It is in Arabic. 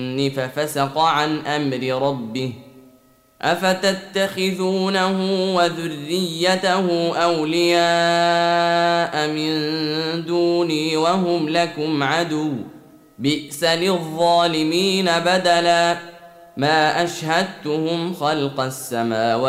ففسق عن أمر ربه أفتتخذونه وذريته أولياء من دوني وهم لكم عدو بئس للظالمين بدلا ما أشهدتهم خلق السماوات